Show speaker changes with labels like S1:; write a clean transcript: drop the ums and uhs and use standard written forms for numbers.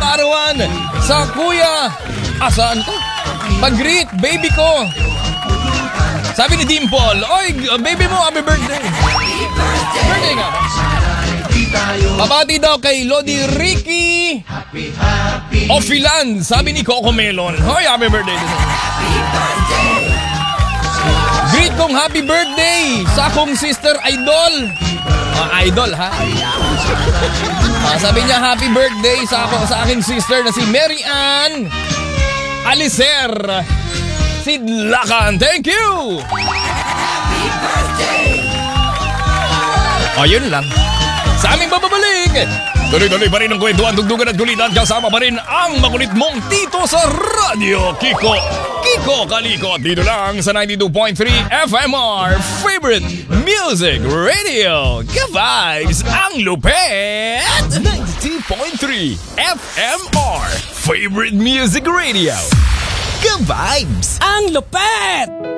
S1: kaarawan sa kuya. Saan to? Pag-greet, baby ko. Sabi ni Dimple, oy, baby mo, happy birthday. Birthday nga. Babati daw kay Lodi Ricky Ofilan, sabi ni Coco Melon. Hoy, happy birthday. Greet kong happy birthday sa akong sister Idol. Idol ha? Sabi niya happy birthday sa aking sister na si Mary Ann Alicer Sidlakan. Thank you! Ayun lang. Sa aming bababalik, tuloy-tuloy pa rin ang kwentuhan, tugtugan at kulitan. Kasama pa rin ang makulit mong tito sa radyo, Kiko Kalikot. Dito lang sa 92.3 FMR, favorite music radio. Ka-vibes ang lupet! 92.3 FMR, favorite music radio. Ka-vibes
S2: ang lupet!